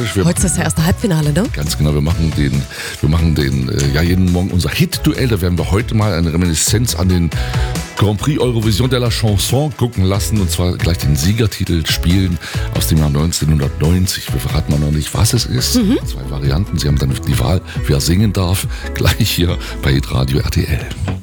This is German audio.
musikalisch. Heute ist das erste Halbfinale, ne? Ganz genau, wir machen jeden Morgen unser Hit-Duell. Da werden wir heute mal eine Reminiszenz an den Grand Prix Eurovision de la Chanson gucken lassen. Und zwar gleich den Siegertitel spielen aus dem Jahr 1990. Wir verraten mal noch nicht, was es ist. 2 Varianten. Sie haben dann die Wahl, wer singen darf. Gleich hier bei Hitradio RTL.